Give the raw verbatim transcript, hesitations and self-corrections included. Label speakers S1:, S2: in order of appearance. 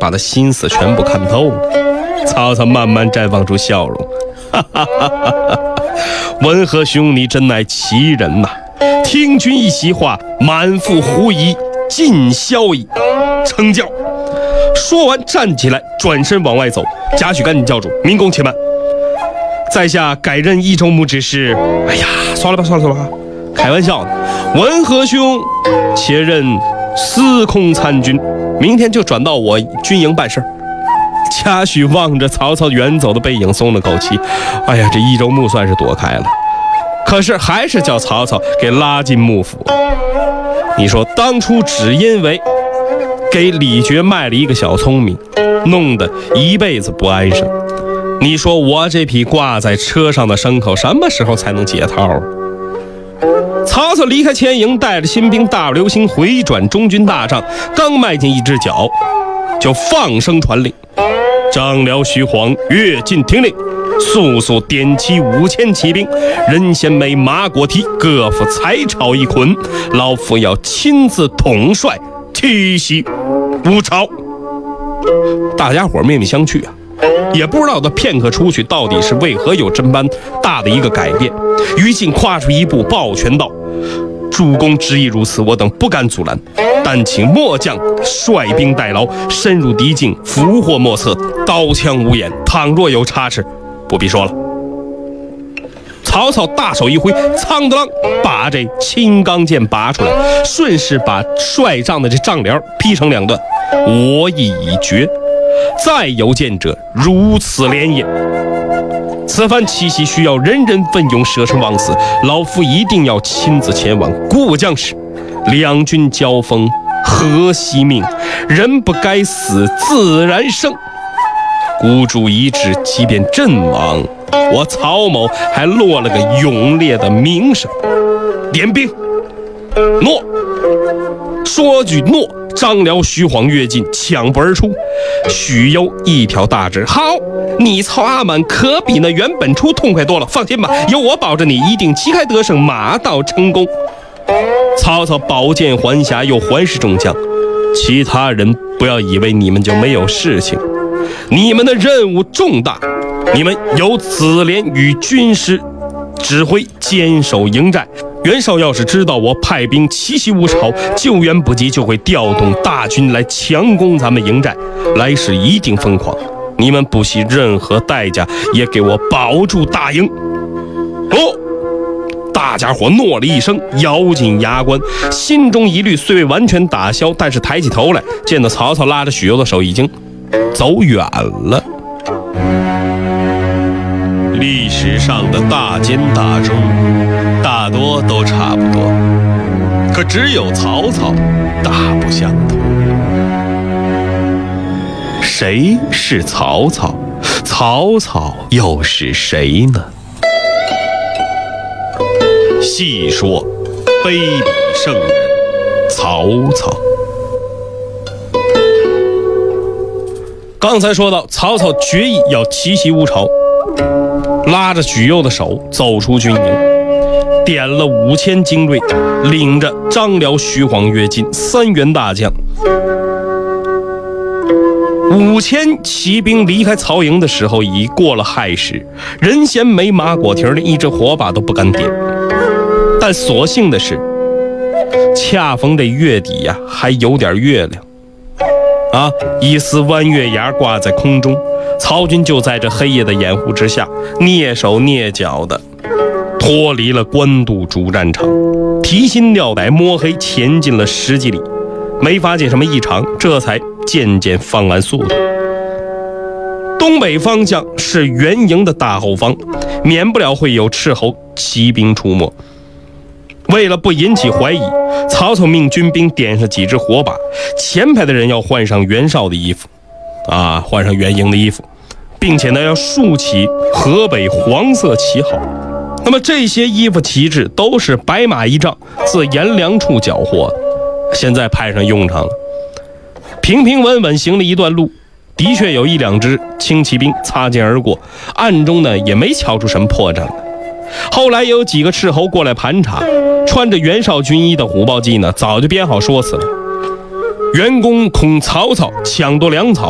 S1: 把他心思全部看透了。曹操慢慢绽放出笑容，哈哈哈哈哈！文和兄，你真乃奇人呐！听君一席话，满腹狐疑，尽消矣。称教。说完站起来，转身往外走。贾诩赶紧叫住：明公且慢，在下改任益州牧之事。哎呀，算了吧，算了算了吧，开玩笑的。文和兄，且任司空参军，明天就转到我军营办事。贾诩望着曹操远走的背影，松了口气。哎呀，这益州牧算是躲开了，可是还是叫曹操给拉进幕府。你说当初只因为给李傕卖了一个小聪明，弄得一辈子不安生。你说我这匹挂在车上的牲口什么时候才能解套？曹操离开前营，带着新兵大流星回转中军大帐，刚迈进一只脚，就放声传令：张辽、徐晃跃进听令，速速点齐五千骑兵，任贤美、马果提各府财草一捆，老夫要亲自统帅七袭乌巢。大家伙面面相觑啊，也不知道这片刻出去到底是为何有这般大的一个改变。于禁跨出一步，抱拳道：主公执意如此，我等不敢阻拦，但请末将率兵代劳，深入敌境，俘获莫测，刀枪无眼，倘若有差池，不必说了。曹操大手一挥，苍的啷把这青钢剑拔出来，顺势把帅帐的这帐帘劈成两段。我意已决，再有见者如此连也。此番七袭需要人人奋勇，舍生忘死，老夫一定要亲自前往。鼓舞将士，两军交锋何惜命，人不该死自然生。孤注一掷，即便阵亡，我曹某还落了个勇烈的名声。点兵，诺。说句诺，张辽、徐晃跃进，抢步而出。许攸一挑大指：好，你曹阿满可比那袁本初痛快多了，放心吧，有我保着你一定旗开得胜，马到成功。曹操宝剑还匣，又还是众将，其他人不要以为你们就没有事情，你们的任务重大，你们由子廉与军师指挥坚守营寨。袁绍要是知道我派兵奇袭乌巢，救援不及，就会调动大军来强攻咱们营寨，来势一定疯狂。你们不惜任何代价也给我保住大营。哦，大家伙诺了一声，咬紧牙关，心中疑虑虽未完全打消，但是抬起头来，见到曹操拉着许攸的手已经走远了。历史上的大奸大忠大多都差不多，可只有曹操大不相同。谁是曹操？曹操又是谁呢？细说卑鄙圣人曹操。刚才说到曹操决意要奇袭乌巢，拉着许攸的手走出军营，点了五千精锐，领着张辽、徐晃跃进三员大将。五千骑兵离开曹营的时候已过了亥时，任贤美、马果提的一支火把都不敢点。但所幸的是，恰逢这月底呀、啊，还有点月亮啊，一丝弯月牙挂在空中，曹军就在这黑夜的掩护之下，蹑手蹑脚的脱离了官渡主战场，提心吊胆摸黑前进了十几里，没发现什么异常，这才渐渐放慢速度。东北方向是援营的大后方，免不了会有斥候骑兵出没。为了不引起怀疑，曹操命军兵点上几支火把，前排的人要换上袁绍的衣服啊，换上援营的衣服，并且呢要竖起河北黄色旗号。那么这些衣服旗帜都是白马一丈自颜良处缴获的，现在派上用场了。平平稳稳行了一段路，的确有一两支轻骑兵擦肩而过，暗中呢也没瞧出什么破绽来。后来有几个斥候过来盘查，穿着袁绍军衣的虎豹骑呢早就编好说辞了：袁公恐曹操抢夺粮草，